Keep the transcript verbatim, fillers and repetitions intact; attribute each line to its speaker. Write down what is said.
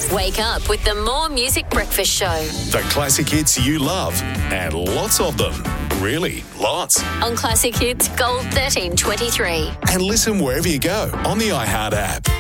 Speaker 1: Wake up with the More Music Breakfast Show.
Speaker 2: The classic hits you love, and lots of them. Really, lots.
Speaker 1: On Classic Hits Gold thirteen twenty-three.
Speaker 2: And listen wherever you go on the iHeart app.